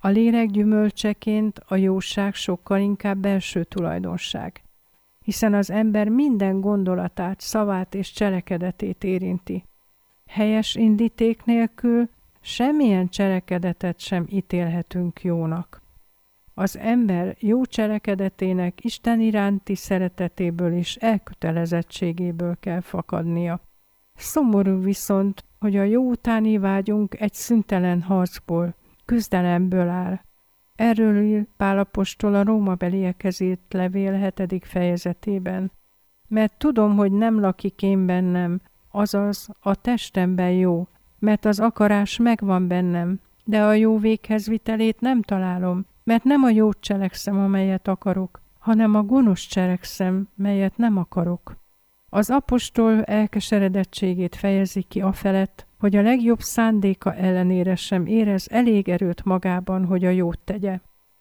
A lélek gyümölcseként a jóság sokkal inkább belső tulajdonság, hiszen az ember minden gondolatát, szavát és cselekedetét érinti. Helyes indíték nélkül semmilyen cselekedetet sem ítélhetünk jónak. Az ember jó cselekedetének Isten iránti szeretetéből és elkötelezettségéből kell fakadnia. Szomorú viszont, hogy a jó utáni vágyunk egy szüntelen harcból, küzdelemből áll. Erről ír Pál apostol a Rómabeliekhez írt levél 7. fejezetében. Mert tudom, hogy nem lakik én bennem, azaz a testemben jó, mert az akarás megvan bennem, de a jó véghez vitelét nem találom, mert nem a jót cselekszem, amelyet akarok, hanem a gonosz cselekszem, melyet nem akarok. Az apostol elkeseredettségét fejezi ki afelett, hogy a legjobb szándéka ellenére sem érez elég erőt magában, hogy a jót tegye.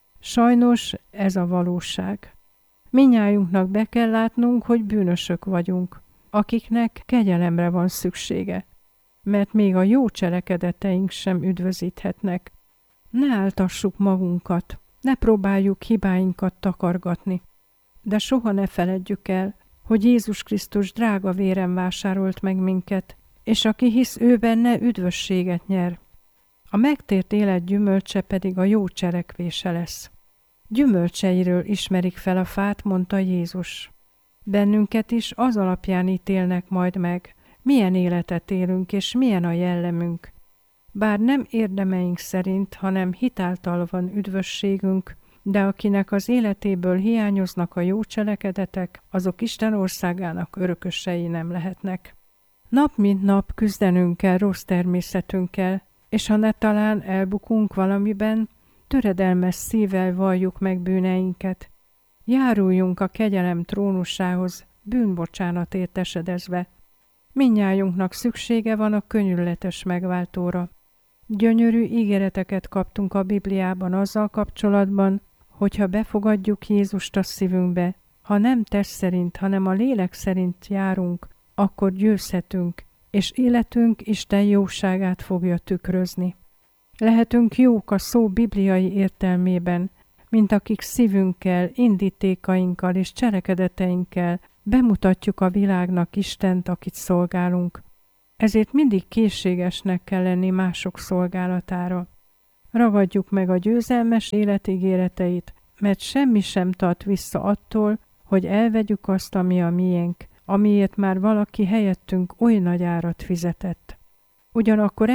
Sajnos ez a valóság. Mindnyájunknak be kell látnunk, hogy bűnösök vagyunk, akiknek kegyelemre van szüksége, mert még a jó cselekedeteink sem üdvözíthetnek. Ne áltassuk magunkat, ne próbáljuk hibáinkat takargatni, de soha ne feledjük el, hogy Jézus Krisztus drága véren vásárolt meg minket, és aki hisz ő benne, üdvösséget nyer. A megtért élet gyümölcse pedig a jó cselekvése lesz. Gyümölcseiről ismerik fel a fát, mondta Jézus. Bennünket is az alapján ítélnek majd meg, milyen életet élünk és milyen a jellemünk. Bár nem érdemeink szerint, hanem hitáltal van üdvösségünk, de akinek az életéből hiányoznak a jó cselekedetek, azok Isten országának örökösei nem lehetnek. Nap mint nap küzdenünk kell rossz természetünkkel, és ha talán elbukunk valamiben, töredelmes szívvel valljuk meg bűneinket. Járuljunk a kegyelem trónusához, bűnbocsánatért esedezve. Mindnyájunknak szüksége van a könnyűletes megváltóra. Gyönyörű ígéreteket kaptunk a Bibliában azzal kapcsolatban, hogyha befogadjuk Jézust a szívünkbe, ha nem test szerint, hanem a lélek szerint járunk, akkor győzhetünk, és életünk Isten jóságát fogja tükrözni. Lehetünk jók a szó bibliai értelmében, mint akik szívünkkel, indítékainkkal és cselekedeteinkkel bemutatjuk a világnak Istent, akit szolgálunk. Ezért mindig készségesnek kell lenni mások szolgálatára. Ragadjuk meg a győzelmes élet ígéreteit, mert semmi sem tart vissza attól, hogy elvegyük azt, ami a miénk, amiért már valaki helyettünk oly nagy árat fizetett. Ugyanakkor